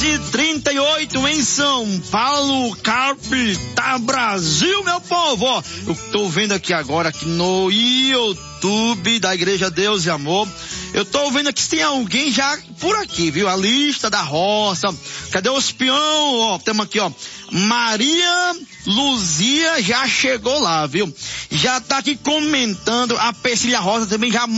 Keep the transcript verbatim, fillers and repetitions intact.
seis e trinta e oito em São Paulo, capital Brasil, meu povo. Ó, eu tô vendo aqui agora aqui no YouTube da Igreja Deus e Amor. Eu tô vendo aqui se tem alguém já por aqui, viu? A lista da roça. Cadê os peão? Ó, temos aqui, ó. Maria Luzia já chegou lá, viu? Já tá aqui comentando. A Persília Rosa também já